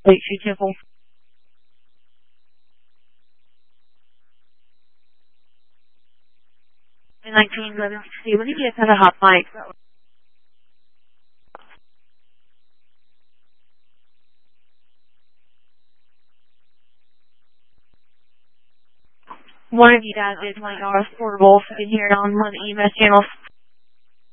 Lake Tree Temple. In 1911, when did you guys have a hot mic? One of you guys did $20 portable so you can hear it on one of the EMS channels.